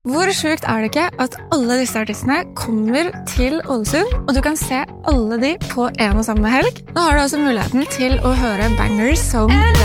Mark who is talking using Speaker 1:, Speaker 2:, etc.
Speaker 1: Hvor sjukt det ikke at alle disse artistene kommer til Ålesund, og du kan se alle de på en og samme helg? Nå har du altså muligheten til å høre bangers som